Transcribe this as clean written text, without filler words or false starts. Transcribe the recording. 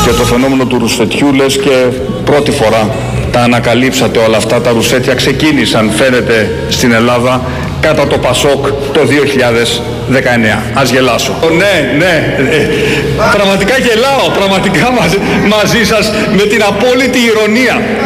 Και το φαινόμενο του ρουσφετιού, λες και πρώτη φορά τα ανακαλύψατε όλα αυτά. Τα ρουσέτια ξεκίνησαν, φαίνεται, στην Ελλάδα κατά το Πασόκ το 2019. Ας γελάσω. Ναι, πραγματικά γελάω, πραγματικά μαζί σας, με την απόλυτη ηρωνία.